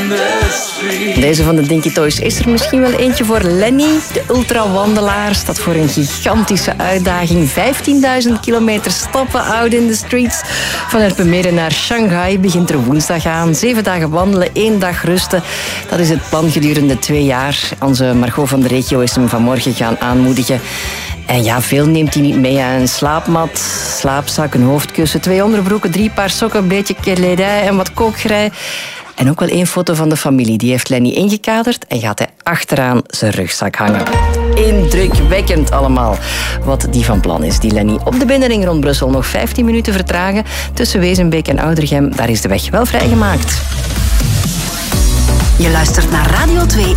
Deze van de Dinky Toys is er misschien wel eentje voor Lenny. De ultrawandelaar staat voor een gigantische uitdaging. 15.000 kilometer stappen out in the streets. Van Erpenmeren naar Shanghai begint er woensdag aan. 7 dagen wandelen, 1 dag rusten. Dat is het plan gedurende 2 jaar. Onze Margot van de regio is hem vanmorgen gaan aanmoedigen. En ja, veel neemt hij niet mee. Een slaapmat, slaapzak, een hoofdkussen, 2 onderbroeken, 3 paar sokken, een beetje kledij en wat kookgerei. En ook wel 1 foto van de familie. Die heeft Lenny ingekaderd en gaat hij achteraan zijn rugzak hangen. Indrukwekkend allemaal wat die van plan is, die Lenny. Op de binnenring rond Brussel nog 15 minuten vertragen. Tussen Wezenbeek en Oudergem, daar is de weg wel vrijgemaakt. Je luistert naar Radio 2.